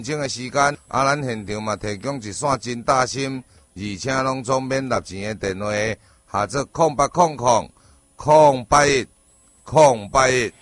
前的时间，咱现场嘛提供一线真大心，而且拢总免纳钱的电话，下做0800-081-081。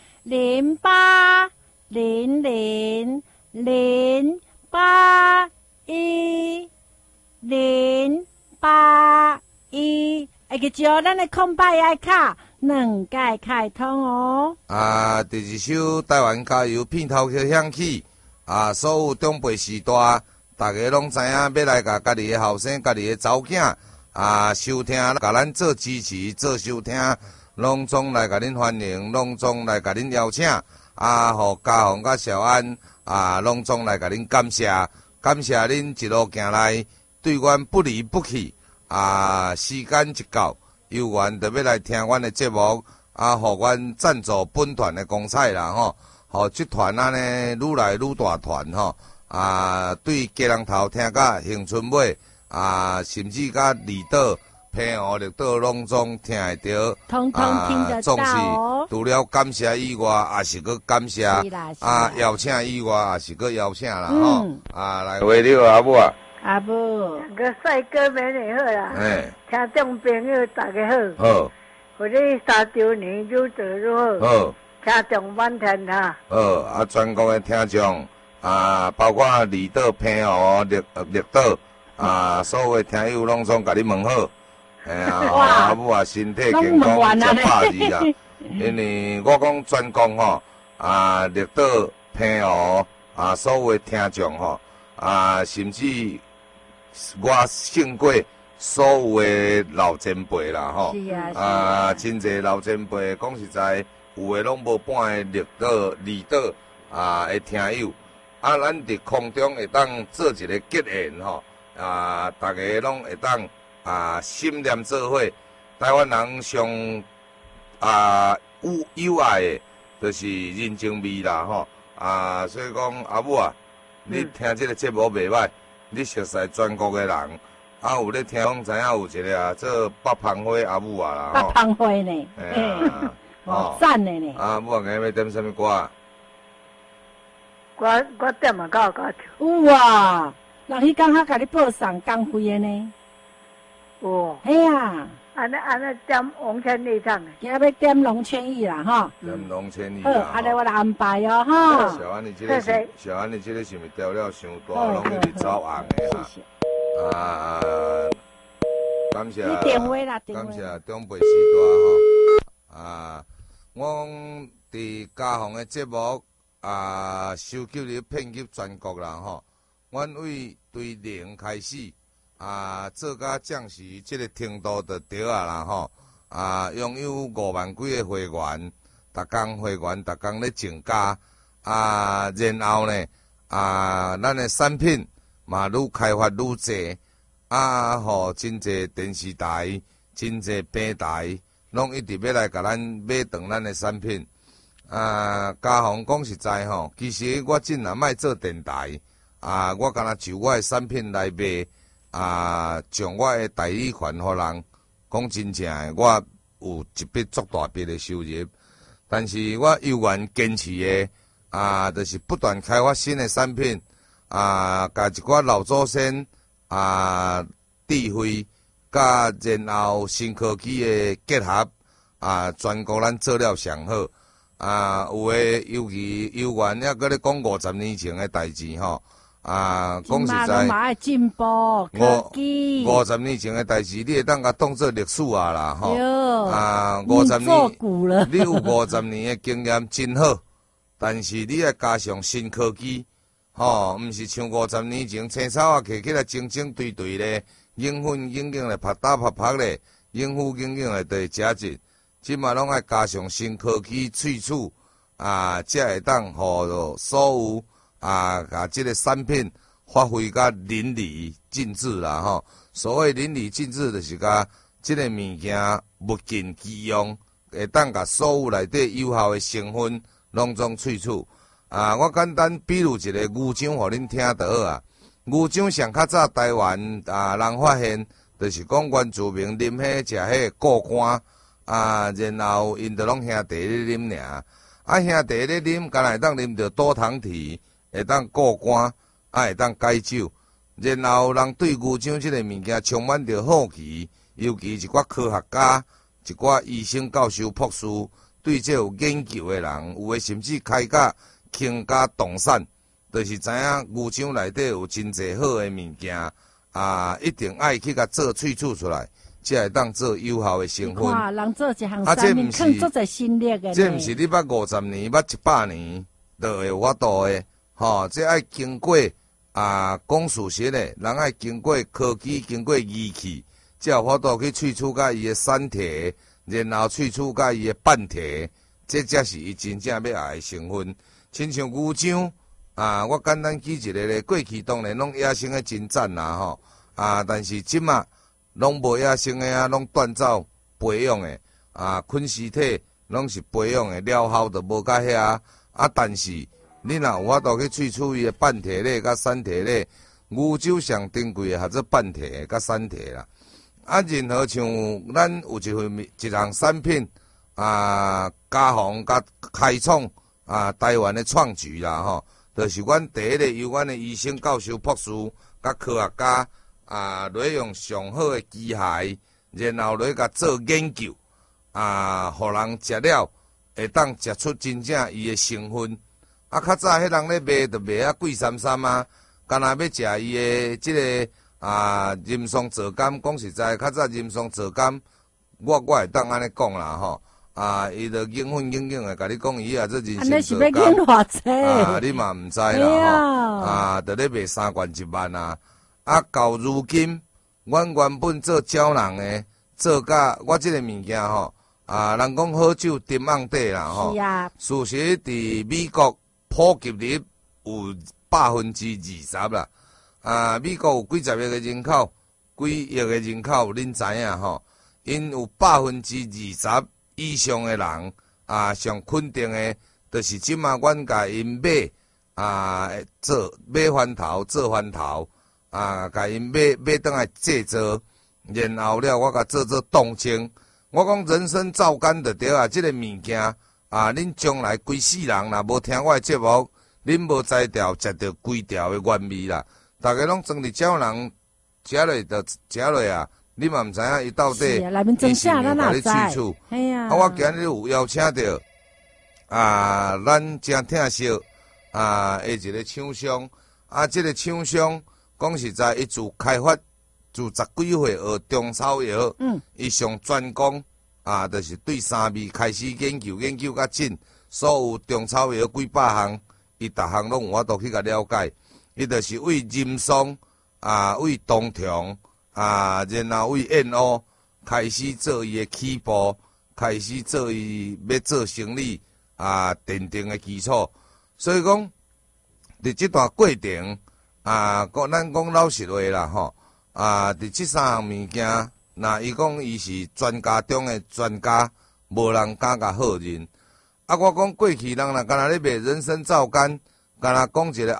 0800-081-081，会记住咱的空白爱卡2届开通哦。 第二首台湾加油片头曲响起，所有长辈时代，大家拢知影要来甲家己的后生、家己的查某囝收听，甲咱做支持、做收听，拢总来甲恁欢迎，拢总来甲恁邀请，互嘉宏甲小安拢总来甲恁感谢，感谢恁一路行来对阮不离不弃，时间一到，有缘就要来听阮的节目，互阮赞助本团的公菜啦吼，互这团呢愈来愈大团吼，对家人头听甲恒春尾，甚至甲离岛、平湖、绿岛拢总听会到， 通通听得到哦。 除了感谢以外，也是搁感谢，邀请以外，也是搁邀请啦吼，来话你好阿母啊。 阿母， 个帅哥美女好啦，听众朋友大家好， 好， 或者3周年愈做愈好， 好， 听众满天哈， 好，全国的听众，包括离岛、平湖、绿岛，所有的听友拢总甲你问好，阿母身体健康，吃饱日啦，因为我讲全国吼，绿岛、平湖，所有的听众吼，甚至我胜过所有的老前辈啦吼，真侪老前辈，讲实在，有的拢无半个离岛的听友，咱伫空中会当做一个结缘吼，大家拢会当心念做伙，台湾人上友爱的，就是人情味啦吼，所以讲阿母你听这个节目袂歹。你熟悉全国的人，有咧听讲知影有一个做北芳花阿母啦， 北芳花呢，赞的呢。 母今日要点什么歌啊？ 我点嘛到歌唱。 有啊，人迄刚较甲你报上工会的呢。 哦。 嘿啊。 安尼点王千利唱的。 今日要点龙千亿啦，哈。 点龙千亿好，安尼我来安排哦，哈。 小安，你这个是毋是调了伤大，拢有点走红的哈？感谢。 你电话啦， 感谢长辈时代吼。我伫嘉宏的节目收集了遍及全国啦吼。阮为对零开始。做甲将士即个程度就对啦吼，拥有5万几个会员，逐工会员逐工咧增加，然后呢，咱的产品嘛愈开发愈济，互真济电视台、真济平台，拢一直要来甲咱买断咱的产品。嘉宏讲实在吼，其实我真若莫做电台，我敢若就我的产品来卖。将我的代理权互人，讲真正的，我有一笔足大笔的收入，但是我永远坚持的，就是不断开发新的产品，甲一寡老祖先智慧，甲然后新科技的结合，全国咱做了上好，有诶尤其有缘还搁咧讲50年前的代志吼。讲实在，50年前的代志，你会当甲当做历史啦，吼。50年，你有50年的经验真好，但是你要加上新科技，吼，毋是像50年前青草摕起来整整堆堆咧，应粉应应咧拍打拍咧，应付应应咧对食进，即嘛拢爱加上新科技萃取，才会当互所有。甲这个产品发挥甲淋漓尽致啦吼。所谓淋漓尽致，就是甲这个物件物尽其用，会当甲所有内底有效的成分拢总萃取。我简单比如一个牛樟，互恁听就好啊。牛樟上较早台湾人发现，就是讲原住民啉迄食迄固肝然后因就拢兄弟咧啉尔。兄弟咧啉，敢若会当啉着多糖体。会当过关， 会当解酒。然后人对牛樟即个物件充满着好奇，尤其一寡科学家、一寡医生、教授、博士对这有研究的人，有诶甚至开甲倾家动产，就是知影牛樟内底有真侪好诶物件一定爱去甲做萃取出来，才会当做有效诶成分。 看人做一项产品，肯做在心力诶。 这毋是你捌50年、捌100年就会有法度诶，这爱经过讲事实诶，人爱经过科技、经过仪器，才有法度去萃取甲伊诶产体，然后萃取甲伊诶半体，这才是伊真正要爱诶成分。亲像牛樟我简单举一个咧，过去当然拢野生诶真赞啦但是即马拢无野生诶拢锻造培养诶菌丝体拢是培养诶，疗效就无甲遐但是你若有法度去萃取伊诶半体咧甲产体咧，牛樟上珍贵诶，或者半体甲产体啦。任何像咱有一项产品加防甲开创台湾诶创举啦就是阮第一个由阮诶医生、教授、博士甲科学家落用上好诶机械，然后落甲做研究互人食了会当食出真正伊诶成分。较早迄人咧卖就卖贵三三敢若要食伊诶即个任松皂苷。讲实在，较早任松皂苷，我会当安尼讲啦伊就应分应用诶，甲你讲伊这任松皂苷。 是要用偌济？ 你嘛毋知啦就咧卖3罐1万到如今，阮原本做胶囊诶，做甲我即个物件人讲好酒沉甕底啦事实伫美国普及率有20%啦。美国有几十亿个人口，几亿个人口，恁知影因有20%以上的人上肯定的，就是即马阮甲因买买番头做番头甲因买倒来制作，然后了我甲做冻青。我讲人参皂苷就对即个物件恁将来规世人若无听我的节目，恁无知条食着规条的原味啦。大家拢装伫胶囊食落就食落你嘛毋知影伊到底伊是毋甲你萃取。我今日有邀请到咱真疼惜一个厂商即个厂商讲实在，伊自开发自10几岁学中草药，伊上专攻就是对三味开始研究较紧，所有中草药几百项，伊逐项拢有法度去甲了解。伊就是为任松为冬虫然后为燕鸥开始做伊的起步，开始做伊要做生理奠定的基础。所以讲，伫即段过程咱讲老实话啦伫即3项物件，那伊讲伊是专家中的专家，无人敢甲好认。我讲过去人若敢若咧卖人参皂苷，敢若讲一个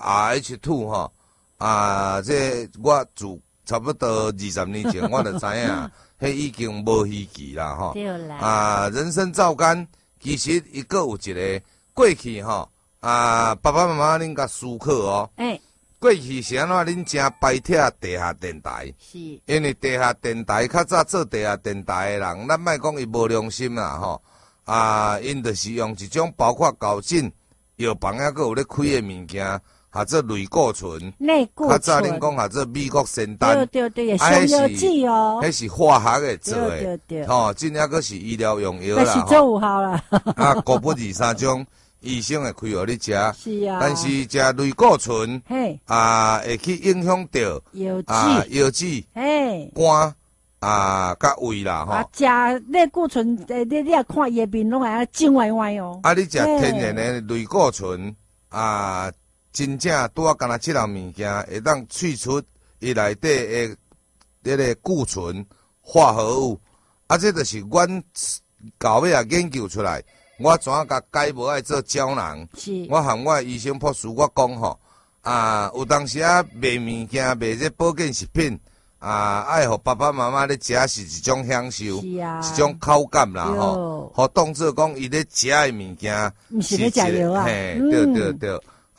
RH2 这我自差不多20年前我就知影，迄已经无稀奇啦对啦人参皂苷其实伊阁有一个过去爸爸妈妈恁甲思考过去是安怎恁正排斥地下电台？ 是， 因为地下电台较早做地下电台的人，咱莫讲伊无良心啦因就是用一种包括搞进药房还阁有咧开的物件。或者类固醇，较早恁讲或者美国仙丹， 对，上药剂迄是化学的做的， 对， 真正阁是医疗用药啦， 但是做有效啦。 果不2-3种医生会开互你食， 是但是食类固醇，会去影响到药剂，肝甲胃啦食类固醇，你也看伊的面拢会肿歪歪你食天然的类固醇真正拄敢若即项物件会当萃出伊内底的迄个固醇化合物，这就是阮到尾研究出来。我怎甲改无爱做胶囊？我含我医生博士，我讲有当时卖物件卖这保健食品爱互爸爸妈妈咧食是一种享受，一种口感啦互当做讲伊咧食的物件， 毋是咧食药对。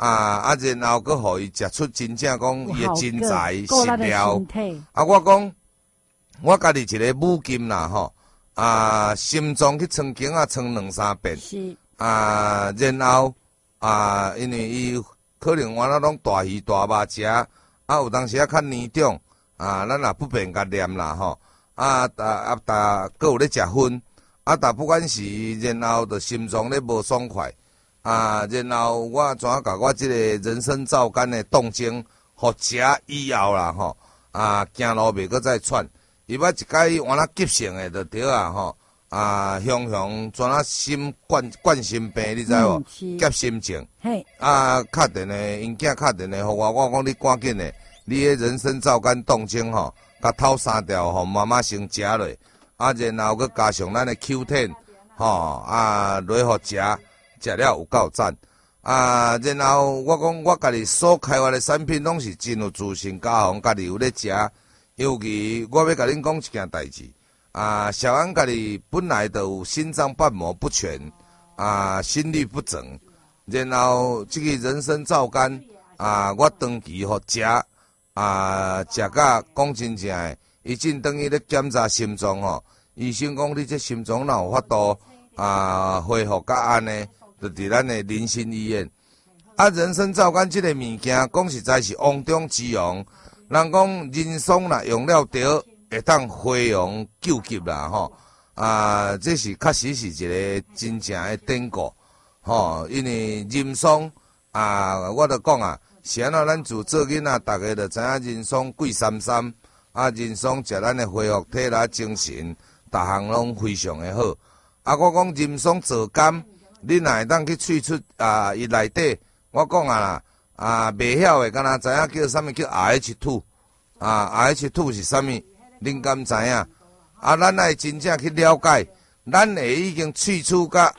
然后佮互伊食出真正讲伊诶真材实料。我讲我家己一个母金啦吼，心脏去称经称2-3遍， 是然后因为伊可能我那拢大鱼大肉食，有当时较年长，咱也不便甲念啦吼，佮有咧食薰，但不管是然后就心脏咧无爽快。然后我怎啊甲我即个人参皂苷的冻精，互食以后啦吼，行路袂阁再喘。伊捌一解换那急性的就对吼，雄怎啊心冠心病，你知无？急心症。嘿。敲电话，因囝敲电话互我讲你赶紧的，你迄人参皂苷冻精吼，甲偷3条，互妈妈先食落，然后佮加上咱的 Q10，吼，落互食。食了有够赞，然后我讲我家己所开发的产品拢是真有自信，家己家己有咧食。尤其我要甲恁讲一件代志，小安家己本来就有心脏瓣膜不全，心律不整，然后这个人参皂苷，我长期互食，食甲讲真正诶，伊正等于咧检查心脏吼，医生讲你这心脏哪有法度恢复甲安尼。就伫咱的林心医院，人参皂苷即个物件，讲实在是瓮中之饔。人讲人参啦，用了对，会当飞扬救急啦吼。这是确实是一个真正的典故吼。因为人参我著讲是安怎咱自做囡仔，大家著知影人参贵33，人参食咱的恢复体力、精神，逐项拢非常的好。我讲人参皂苷。你若会当去喙出伊内底，我讲袂晓的，敢若知影叫啥物叫 RH2，RH2 是啥物？恁敢知影？咱爱真正去了解，咱会已经喙出甲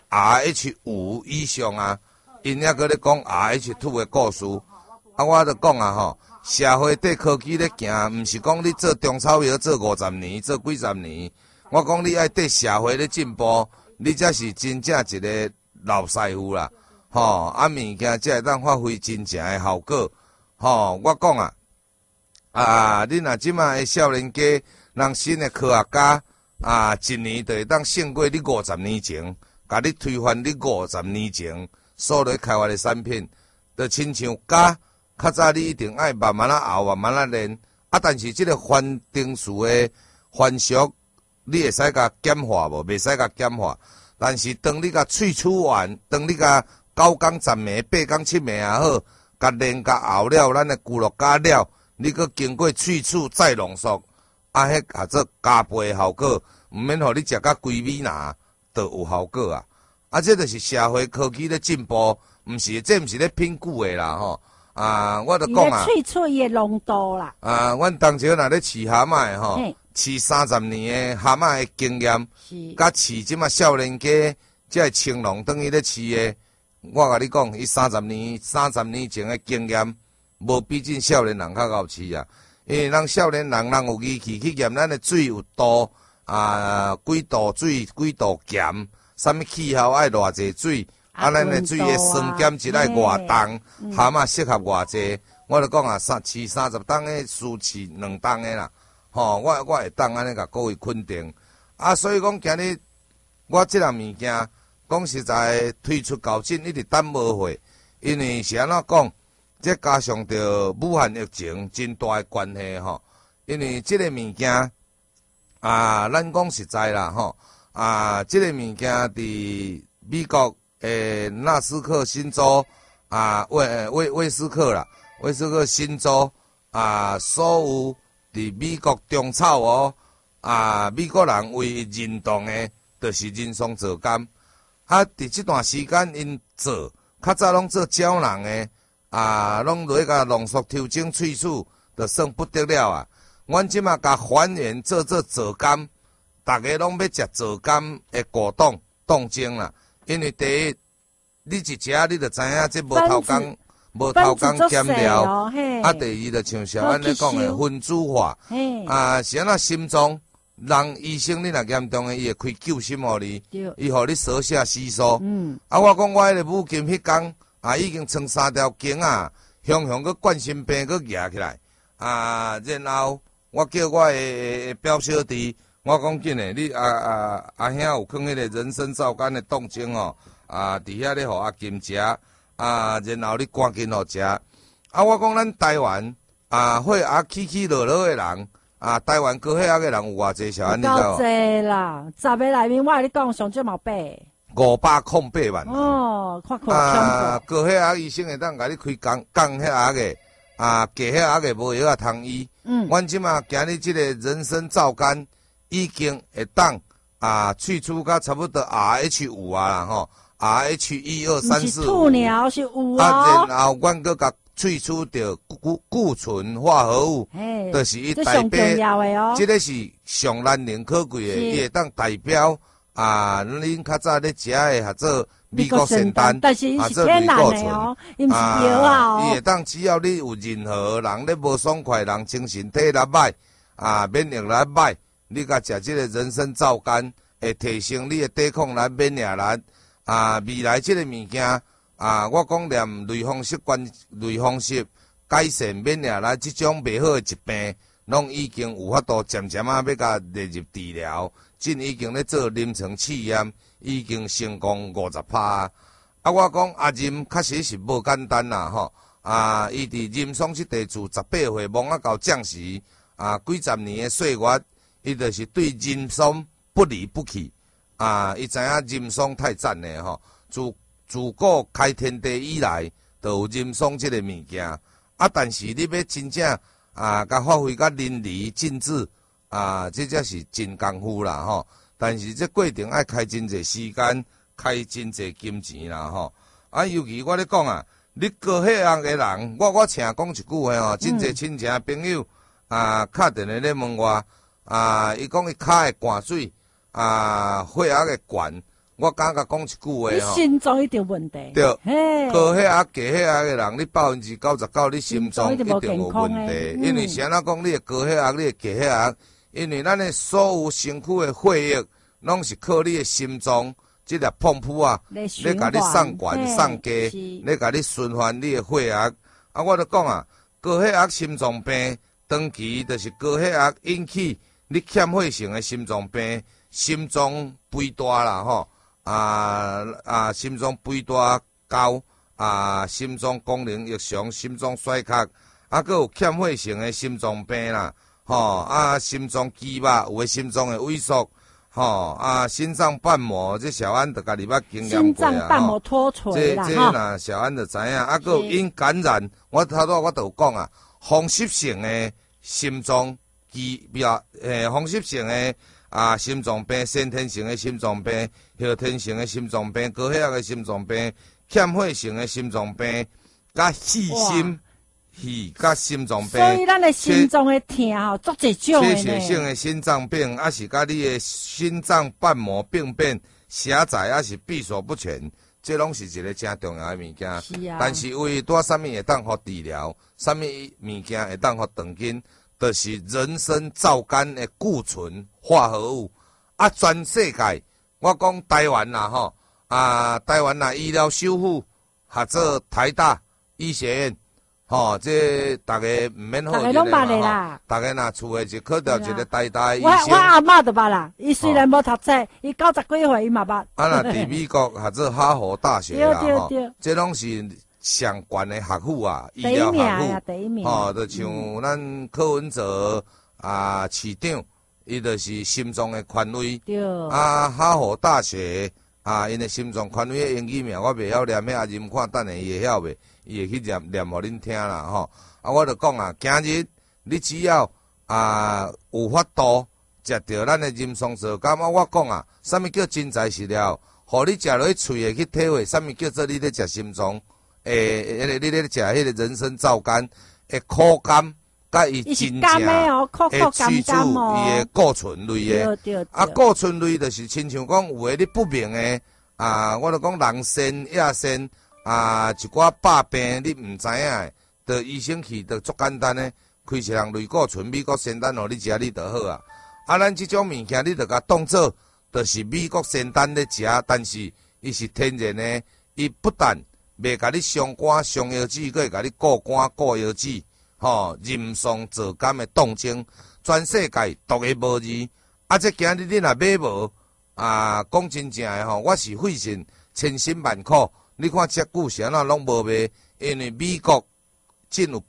RH5 以上因还搁咧讲 RH2 的故事。我著讲吼，社会对科技咧行，毋是讲你做中草药做50年、做几十年。我讲你爱对社会咧进步，你才是真正一个。老师傅啦，物件才会当发挥真正的效果。我讲你若即卖的少年家，人新的科学家一年就会当胜过你50年前，甲你推翻你50年前所咧开发的产品，就亲像较早你一定爱慢慢熬，慢慢练。但是即个反定数的反速，你会使甲减化无？袂使甲减化。但是当你甲萃取完，当你甲9工10暝、8工7暝也好，甲炼甲熬了，咱的骨肉加了，你搁经过萃取再浓缩，迄合作加倍的效果，毋免互你食甲规米呐，就有效果这就是社会科技咧进步，毋是这毋是咧评估的啦吼。我著讲萃取伊的浓度啦。 阮当初若咧饲蛤蟆吼。饲30年的蛤蟆的经验，甲饲即马少年家，即个青龙等于咧饲的，我甲你讲，伊30年前的经验，无比咱少年人较够饲因为咱少年人有义气去验咱的水有度，几度水几度咸，啥物气候爱偌济水，咱的水的酸碱值爱偌重，蛤蟆适合偌济，我著讲饲30担的，输饲2担的啦。我会当安尼甲各位肯定，所以讲今日我即项物件，讲实在推出到今一直等无货，因为是安怎讲，这加上着武汉疫情真大的关系因为即个物件咱讲实在啦即个物件伫美国纳斯克新州威斯克新州所有。伫美国种草美国人唯一认同的，就是人参皂苷。伫即段时间因做，较早拢做胶囊的，拢落去甲浓缩调整萃取，就算不得了阮即马甲还原做皂苷，大家拢要食皂苷的果冻精啦。因为第一，你一食你就知影这无头工。无头工减料，第二就像小安尼讲的分子化，是安那心脏，人医生你若严重的，伊会开救心互你，伊互你缩下吸收。我讲我迄个母亲迄工， 已经穿3条经啊，雄个冠心病个举起来然后我叫我的表小弟，我讲紧诶，你阿兄有放迄个人参皂苷的冻精哦，伫遐咧互阿金食然后你赶紧互食我讲咱台湾血压起落落的人台湾高血压的人有偌济小安你知道？ 够济啦，10个内面我跟你讲上少毛 508万哦，看高血压医生会当甲你开降血压的低血压的无药通医。阮即马今日即个人参皂苷已经会当去除到差不多 RH5啦吼 ，RH12345。 是兔鸟是有然后阮搁甲萃取到固醇化合物，就是伊代表，这个是上难能可贵的，伊会当代表恁较早咧食的或者美国仙丹， 但是伊是天然的哦，伊毋是药伊会当只要你有任何人咧无爽快，人精神体力歹免疫力歹，你甲食这个人参皂苷，会提升你的抵抗力、免疫力未来这个物件。我讲念类风湿改善免疫力，这种袂好的疾病，拢已经有法度渐渐要甲列入治疗。真已经咧做临床试验，已经成功50%。我讲阿任确实是无简单啦吼。伊伫任松这地住18岁，忙到将士几十年的岁月，伊就是对任松不离不弃。伊知影任松太赞嘞吼，自古开天地以来，就有任松这个物件。但是你要真正甲发挥甲淋漓尽致这才是真功夫啦吼。但是这过程爱开真侪时间，开真侪金钱啦吼。尤其我咧讲你高血压的人，我请讲一句话吼，真侪亲戚朋友敲电话咧问我伊讲伊骹会灌水血压会悬。我敢甲讲一句话你心脏一定问题。 对，高血压、低血压的人，你99%你心脏一定有问题。因为啥讲你的高血压、你的低血压，因为咱的所有身躯的血液，拢是靠你的心脏这粒泵浦咧甲你送悬送低，咧甲你循环你的血压。我就讲高血压心脏病，长期就是高血压引起你欠血性的心脏病，心脏肥大啦吼。心脏肥大高心脏功能异常，心脏衰竭，还有欠血性的心脏病啦，心脏肌肉有的心脏的萎缩，心脏瓣膜这小安就家己捌经验过心脏瓣膜脱垂啦， 这若小安就知影，还有因感染，我头拄我就讲风湿性的心脏肌风湿性的。心脏病、先天性的心脏病、后天性的心脏病、高血压的心脏病、欠血性的心脏病、甲细心甲心脏病。 所以咱的心脏的痛足侪种的缺血性的心脏病，是甲你的心脏瓣膜病变狭窄，是闭锁不全，这拢是一个真重要的物件。 是但是为多啥物会当互治疗，啥物物件会当互长筋？就是人参皂苷的固醇化合物全世界我讲台湾啦吼台湾啦医疗修复或者台大医学院这大家唔免好认的啦，大家若厝诶就考到一个台大医生。 我阿嬷就捌啦，伊虽然无读册，伊90几岁伊嘛捌。 若伫美国或者哈佛大学啦这拢是上悬的学府医疗学府就像咱柯文哲市长，伊就是心脏的权威。哈佛大学因的心脏权威的英语名我袂晓念，遐任看等下伊会晓袂？伊会去念互恁听啦吼。我就讲今日你只要有法度食着咱的人参皂苷我讲啥物叫真材实料，互你食落去喙会去体会，啥物叫做你咧食心脏。你咧食迄个人参皂苷的苦甘，甲伊真正会去除伊的固醇类的。固醇类就是亲像讲有诶你不明诶我就讲人参、亚参一寡百病你毋知影诶，着医生去着足简单诶，开一项类固醇、美国仙丹互你食，你就好咱即种物件你着甲当做着是美国仙丹咧食，但是伊是天然诶，伊不但袂甲你伤肝伤腰子，佫会甲你顾肝顾腰子，任上坐监的动静，全世界独个无二。啊，这今日你若买无讲真正的我是费尽千辛万苦。你看遮久是安怎拢无卖，因为美国仅有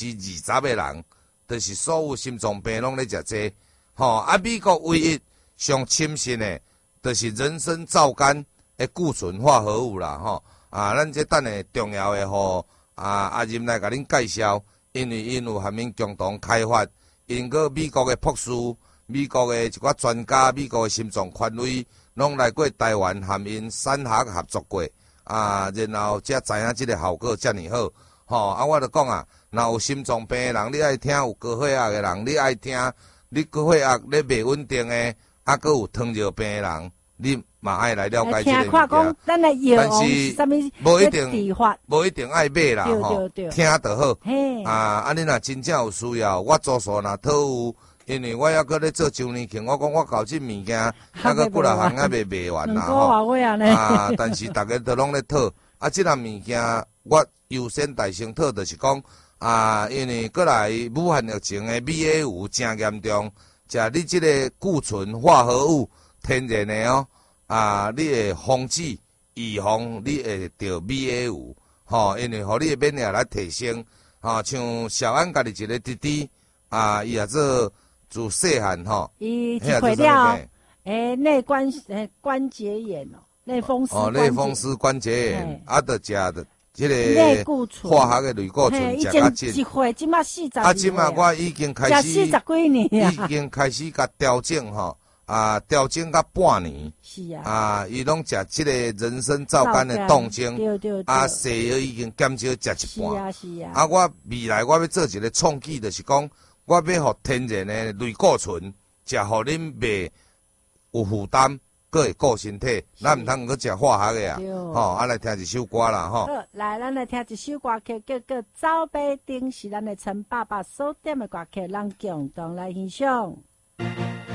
20%的人，就是所有心脏病拢咧食这。美国唯一上侵蚀的，就是人参皂苷的固醇化合物啦，咱这等下重要的阿任来甲恁介绍，因为因有含因共同开发，因个美国的博士、美国的一寡专家、美国的心脏权威，拢来过台湾含因产学合作过，然后才知影这个效果遮尔好，我就讲若有心脏病的人，你爱听；有高血压的人，你爱听。你高血压咧袂稳定诶，佫有糖尿病诶人，你嘛爱来了解这个物件。但是无一定爱买啦，听就好。你若真正有需要，我左手若讨有，因为我还搁咧做周年庆，我讲我搞这物件，佫几若项还未卖完啦但是大家都拢咧讨，这项物件我优先大先讨，就是讲。因为过来武汉疫情的BA5真严重，食你这个固醇化合物天然的你会防止预防你会得 BA5，因为互你的免疫力来提升，像小安家己一个弟弟伊也做自细汉伊是会了内关节炎内风湿关节炎，就食的。这个化学的类固醇食较紧，即马我已经开始， 食40几年已经开始甲调整调整到半年。 是伊拢食这个人参皂苷的冻精，西药已经减少食一半。我未来我要做一个创举，就是讲我要互天然的类固醇，食互恁袂有负担。佫会顾身体，咱毋通佫食化学的来听一首歌啦好，来，咱来听一首歌曲，叫做《走马灯》，是咱的陈爸爸所点的歌曲，咱共同来欣赏。